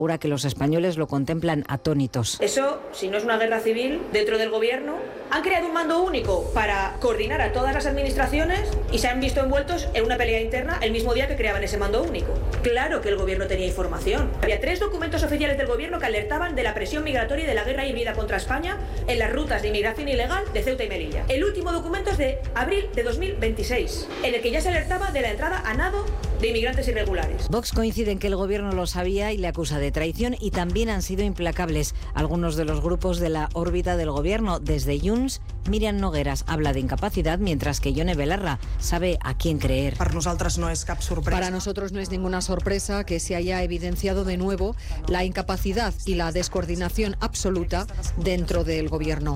asegura que los españoles lo contemplan atónitos. Eso, si no es una guerra civil, dentro del gobierno han creado un mando único para coordinar a todas las administraciones y se han visto envueltos en una pelea interna el mismo día que creaban ese mando único. Claro que el gobierno tenía información. Había 3 documentos oficiales del gobierno que alertaban de la presión migratoria y de la guerra híbrida contra España en las rutas de inmigración ilegal de Ceuta y Melilla. El último documento es de abril de 2026, en el que ya se alertaba de la entrada a nado de inmigrantes irregulares. Vox coincide en que el gobierno lo sabía y le acusa de traición, y también han sido implacables algunos de los grupos de la órbita del gobierno. Desde Junts, Míriam Nogueras habla de incapacidad, mientras que Yone Belarra sabe a quién creer. Para nosotros no es cap sorpresa. Para nosotros no es ninguna sorpresa que se haya evidenciado de nuevo la incapacidad y la descoordinación absoluta dentro del gobierno.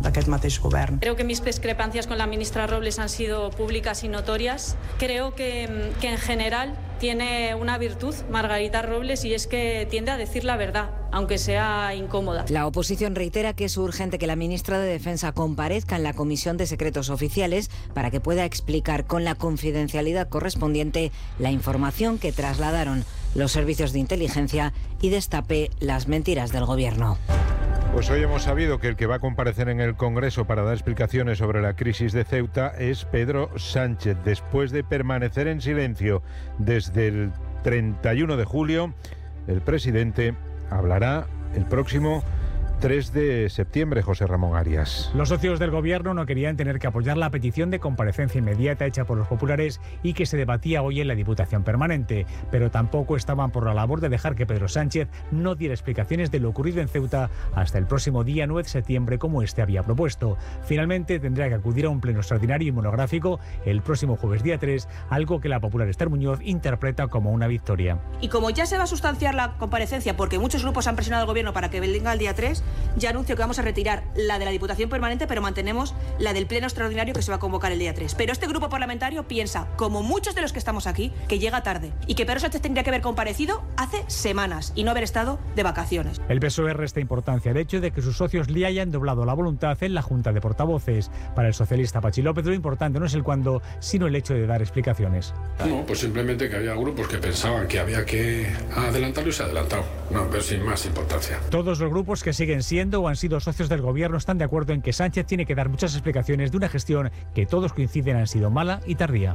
Creo que mis discrepancias con la ministra Robles han sido públicas y notorias. Creo que en general tiene una virtud Margarita Robles, y es que tiende a decir la verdad, aunque sea incómoda. La oposición reitera que es urgente que la ministra de Defensa comparezca en la Comisión de Secretos Oficiales para que pueda explicar con la confidencialidad correspondiente la información que trasladaron los servicios de inteligencia y destape las mentiras del gobierno. Pues hoy hemos sabido que el que va a comparecer en el Congreso para dar explicaciones sobre la crisis de Ceuta es Pedro Sánchez. Después de permanecer en silencio desde el 31 de julio, el presidente hablará el próximo 3 de septiembre, José Ramón Arias. Los socios del gobierno no querían tener que apoyar la petición de comparecencia inmediata hecha por los populares y que se debatía hoy en la Diputación Permanente, pero tampoco estaban por la labor de dejar que Pedro Sánchez no diera explicaciones de lo ocurrido en Ceuta hasta el próximo día 9 de septiembre, como este había propuesto. Finalmente tendrá que acudir a un pleno extraordinario y monográfico el próximo jueves día 3, algo que la popular Esther Muñoz interpreta como una victoria. Y como ya se va a sustanciar la comparecencia, porque muchos grupos han presionado al gobierno para que venga el día 3, ya anuncio que vamos a retirar la de la Diputación Permanente, pero mantenemos la del pleno extraordinario que se va a convocar el día 3. Pero este grupo parlamentario piensa, como muchos de los que estamos aquí, que llega tarde y que Pedro Sánchez tendría que haber comparecido hace semanas y no haber estado de vacaciones. El PSOE resta importancia al hecho de que sus socios le hayan doblado la voluntad en la Junta de Portavoces. Para el socialista Pachi López, lo importante no es el cuándo, sino el hecho de dar explicaciones. No, pues simplemente que había grupos que pensaban que había que adelantarlo y se ha adelantado. No, pero sin más importancia. Todos los grupos que siguen siendo o han sido socios del gobierno están de acuerdo en que Sánchez tiene que dar muchas explicaciones de una gestión que todos coinciden han sido mala y tardía.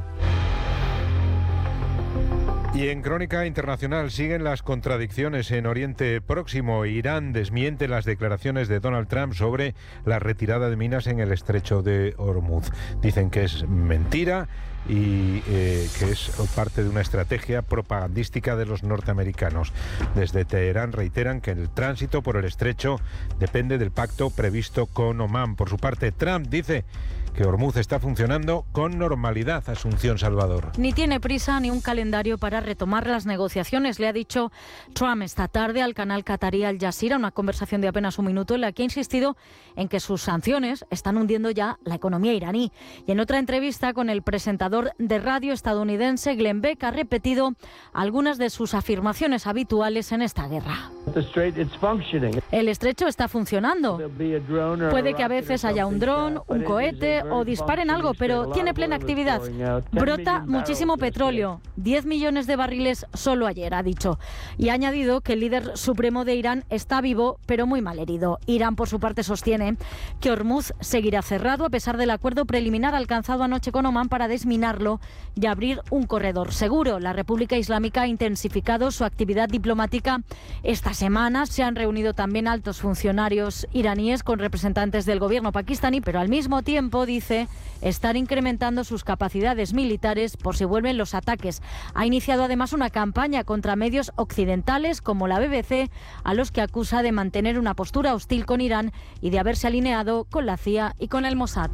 Y en Crónica Internacional siguen las contradicciones en Oriente Próximo. Irán desmiente las declaraciones de Donald Trump sobre la retirada de minas en el estrecho de Hormuz. Dicen que es mentira y que es parte de una estrategia propagandística de los norteamericanos. Desde Teherán reiteran que el tránsito por el estrecho depende del pacto previsto con Omán. Por su parte, Trump dice que Hormuz está funcionando con normalidad. Asunción Salvador. Ni tiene prisa ni un calendario para retomar las negociaciones, le ha dicho Trump esta tarde al canal qatarí Al Jazeera, una conversación de apenas un minuto en la que ha insistido en que sus sanciones están hundiendo ya la economía iraní. Y en otra entrevista con el presentador de radio estadounidense Glenn Beck ha repetido algunas de sus afirmaciones habituales en esta guerra. El estrecho está funcionando. Puede que a veces haya un dron, un cohete o disparen algo, pero tiene plena actividad. Brota muchísimo petróleo, 10 millones de barriles solo ayer, ha dicho. Y ha añadido que el líder supremo de Irán está vivo, pero muy mal herido. Irán, por su parte, sostiene que Hormuz seguirá cerrado a pesar del acuerdo preliminar alcanzado anoche con Omán para desminarlo y abrir un corredor seguro. La República Islámica ha intensificado su actividad diplomática esta semana. Se han reunido también altos funcionarios iraníes con representantes del gobierno pakistaní, pero al mismo tiempo dice estar incrementando sus capacidades militares por si vuelven los ataques. Ha iniciado además una campaña contra medios occidentales como la BBC, a los que acusa de mantener una postura hostil con Irán y de haberse alineado con la CIA y con el Mossad.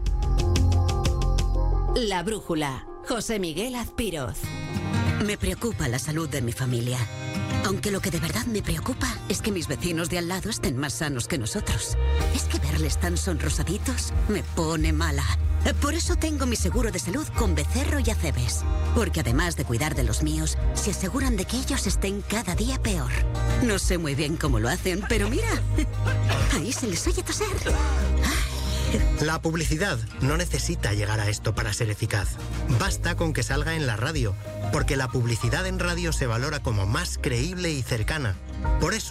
La brújula. José Miguel Azpiroz. Me preocupa la salud de mi familia. Aunque lo que de verdad me preocupa es que mis vecinos de al lado estén más sanos que nosotros. Es que verles tan sonrosaditos me pone mala. Por eso tengo mi seguro de salud con Becerro y Acebes. Porque además de cuidar de los míos, se aseguran de que ellos estén cada día peor. No sé muy bien cómo lo hacen, pero mira, ahí se les oye toser. La publicidad no necesita llegar a esto para ser eficaz. Basta con que salga en la radio, Porque la publicidad en radio se valora como más creíble y cercana. Por eso